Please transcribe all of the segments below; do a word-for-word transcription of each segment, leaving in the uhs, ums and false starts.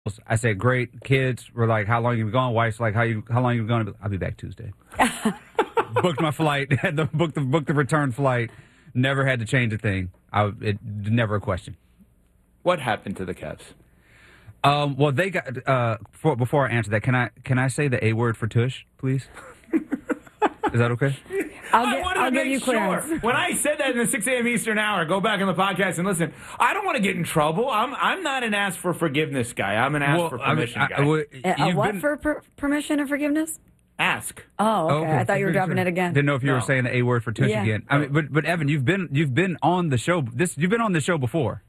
I said, great. Kids were like, how long you been gone? Wife's like, how you? How long you going? I'll be back Tuesday. Booked my flight. Had the booked the booked the return flight. Never had to change a thing. I it never a question. What happened to the Cavs? Um, well, they got. Uh, before, before I answer that, can I can I say the A word for tush, please? Is that okay? I'll, I get, wanted I'll to give make you clearance. sure. When I said that in the six a.m. Eastern hour, go back on the podcast and listen. I don't want to get in trouble. I'm I'm not an ask for forgiveness guy. I'm an ask well, for permission I, I, guy. well, A, a what been, for per- permission and forgiveness? Ask. Oh, okay. okay. I thought you were dropping sure. it again. Didn't know if you No. were saying the A word for tush Yeah. again. I mean, but but Evan, you've been you've been on the show. This you've been on the show before.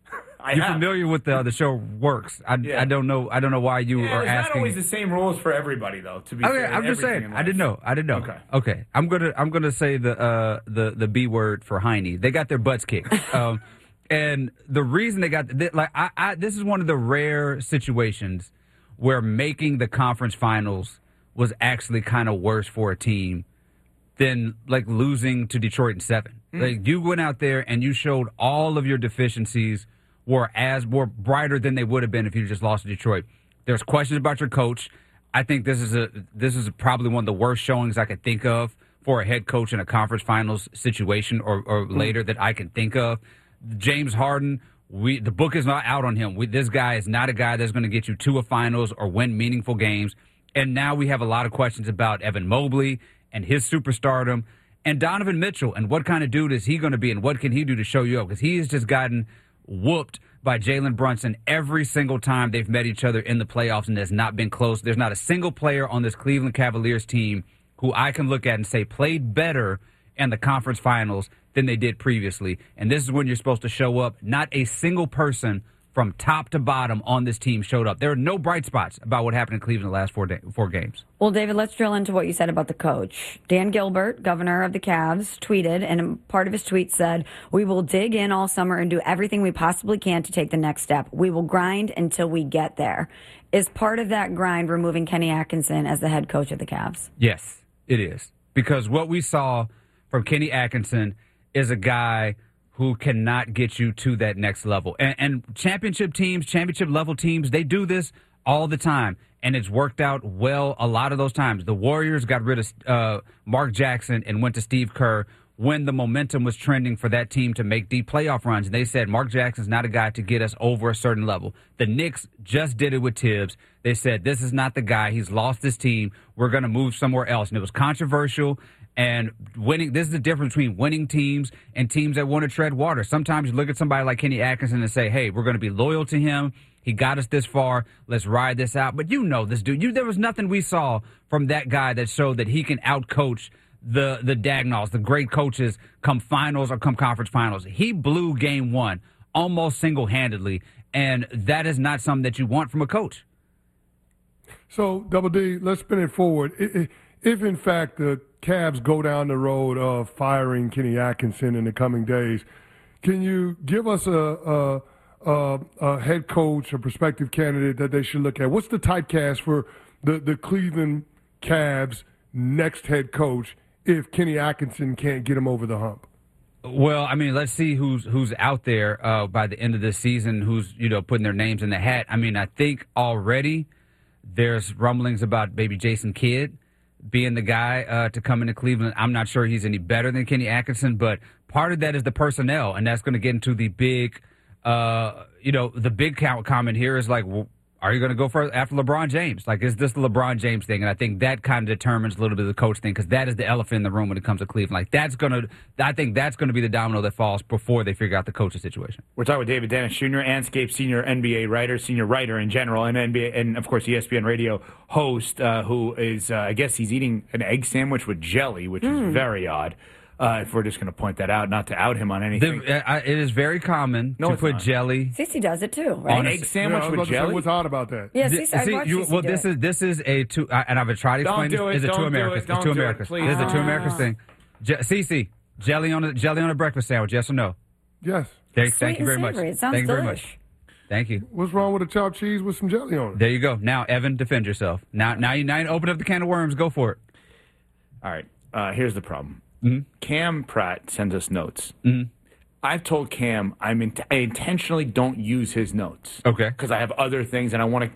I You're have. familiar with the the show works. I, Yeah. I don't know I don't know why you Yeah, are there's not asking. always the same rules for everybody, though. To be Okay, fair, in I'm just everything saying. in I didn't life. know. I didn't know. Okay. Okay. I'm gonna I'm gonna say the uh the the B word for Heine. They got their butts kicked. um, and the reason they got they, like I, I this is one of the rare situations where making the conference finals was actually kind of worse for a team than like losing to Detroit in seven. Mm. Like you went out there and you showed all of your deficiencies were as were brighter than they would have been if you just lost to Detroit. There's questions about your coach. I think this is a this is probably one of the worst showings I could think of for a head coach in a conference finals situation or, or Mm. later that I can think of. James Harden, we the book is not out on him. We, this guy is not a guy that's going to get you to a finals or win meaningful games. And now we have a lot of questions about Evan Mobley and his superstardom and Donovan Mitchell and what kind of dude is he going to be and what can he do to show you up? Because he has just gotten whooped by Jalen Brunson every single time they've met each other in the playoffs, and has not been close. There's not a single player on this Cleveland Cavaliers team who I can look at and say played better in the conference finals than they did previously. And this is when you're supposed to show up. Not a single person from top to bottom on this team showed up. There are no bright spots about what happened in Cleveland the last four day, four games. Well, David, let's drill into what you said about the coach. Dan Gilbert, governor of the Cavs, tweeted, and part of his tweet said, "We will dig in all summer and do everything we possibly can to take the next step. We will grind until we get there." Is part of that grind removing Kenny Atkinson as the head coach of the Cavs? Yes, it is. Because what we saw from Kenny Atkinson is a guy who cannot get you to that next level. And, and championship teams, championship level teams, they do this all the time. And it's worked out well a lot of those times. The Warriors got rid of uh, Mark Jackson and went to Steve Kerr when the momentum was trending for that team to make deep playoff runs. And they said, Mark Jackson's not a guy to get us over a certain level. The Knicks just did it with Tibbs. They said, this is not the guy. He's lost his team. We're going to move somewhere else. And it was controversial. And winning, this is the difference between winning teams and teams that want to tread water. Sometimes you look at somebody like Kenny Atkinson and say, hey, we're going to be loyal to him. He got us this far. Let's ride this out. But you know this dude. You, there was nothing we saw from that guy that showed that he can outcoach the the Dagnalls, the great coaches, come finals or come conference finals. He blew game one almost single-handedly, and that is not something that you want from a coach. So, Double D, let's spin it forward. If, in fact, the Cavs go down the road of firing Kenny Atkinson in the coming days, can you give us a, a, a, a head coach, a prospective candidate that they should look at? What's the typecast for the, the Cleveland Cavs' next head coach if Kenny Atkinson can't get him over the hump? Well, I mean, let's see who's who's out there uh, by the end of this season, who's, you know, putting their names in the hat. I mean, I think already there's rumblings about maybe Jason Kidd being the guy uh, to come into Cleveland. I'm not sure he's any better than Kenny Atkinson, but part of that is the personnel, and that's going to get into the big, uh, you know, the big count comment here is like, well, are you going to go for after LeBron James? Like, is this the LeBron James thing? And I think that kind of determines a little bit of the coach thing, because that is the elephant in the room when it comes to Cleveland. Like, that's going to, I think that's going to be the domino that falls before they figure out the coaching situation. We're talking with David Dennis Junior, Anscape senior N B A writer, senior writer in general, and N B A, and of course E S P N radio host, uh, who is, uh, I guess he's eating an egg sandwich with jelly, which mm. is very odd. Uh, if we're just going to point that out, not to out him on anything. The, uh, it is very common no, to put not. jelly. Cece does it too, right? An egg sandwich yeah, with jelly? What's odd about that? Yeah, Cece, See, I you, well, do this it. is this is a two, uh, and I've tried to explain Don't do this. it, It's a don't two do Americas. it, don't it's two do it, Americas. please. This is a two Ah. Americas thing. Je- Cece, jelly on a jelly on a breakfast sandwich. Yes or no? Yes. Thank, Sweet thank you very and much. savory. It sounds thank you very delish. much. Thank you. What's wrong with a chopped cheese with some jelly on it? There you go. Now, Evan, defend yourself. Now, now you now you open up the can of worms. Go for it. All right. Uh, here's the problem. Mm-hmm. Cam Pratt sends us notes. Mm-hmm. I've told Cam I'm in, I intentionally don't use his notes. Okay. Because I have other things and I want to